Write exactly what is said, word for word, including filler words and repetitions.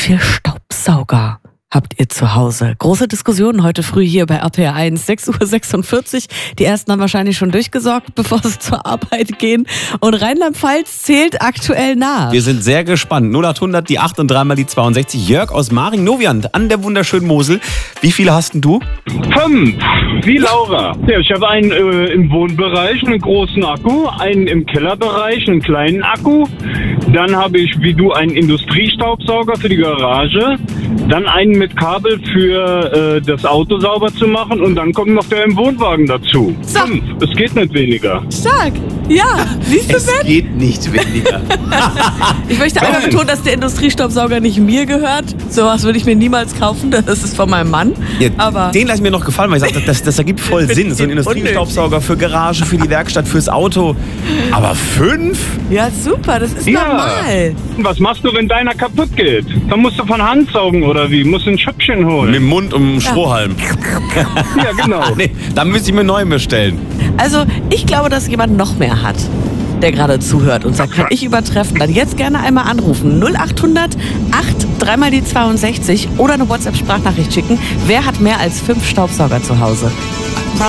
viel Staubsauger habt ihr zu Hause? Große Diskussionen heute früh hier bei R T L eins, sechs Uhr sechsundvierzig. Die ersten haben wahrscheinlich schon durchgesorgt, bevor sie zur Arbeit gehen. Und Rheinland-Pfalz zählt aktuell nach. Wir sind sehr gespannt. null acht hundert, die acht und dreimal die zweiundsechzig. Jörg aus Maring-Noviand an der wunderschönen Mosel. Wie viele hast denn du? Fünf, wie Laura. Ja, ich habe einen äh, im Wohnbereich, einen großen Akku, einen im Kellerbereich, einen kleinen Akku. Dann habe ich, wie du, einen Industriestaubsauger für die Garage. Dann einen mit Kabel für äh, das Auto sauber zu machen. Und dann kommt noch der im Wohnwagen dazu. So. Fünf, es geht nicht weniger. Stark. Ja, siehst du, Es Ben? geht nicht weniger. Ich möchte einmal Ben. betonen, dass der Industriestaubsauger nicht mir gehört. Sowas würde ich mir niemals kaufen. Das ist von meinem Mann. Ja, Aber den lasse ich mir noch gefallen, weil ich sage, das, das ergibt voll Sinn. So ein Industriestaubsauger für Garage, für die Werkstatt, fürs Auto. Aber fünf? ja, super. Das ist Ja. normal. Was machst du, wenn deiner kaputt geht? Dann musst du von Hand saugen oder wie? Musst du ein Schöppchen holen? Mit dem Mund um den Strohhalm. Ja, genau. Nee, dann müsste ich mir neu bestellen. Also, ich glaube, dass jemand noch mehr hat, der gerade zuhört und sagt, kann ich übertreffen, dann jetzt gerne einmal anrufen. null acht hundert, acht, dreimal die zweiundsechzig oder eine WhatsApp-Sprachnachricht schicken. Wer hat mehr als fünf Staubsauger zu Hause?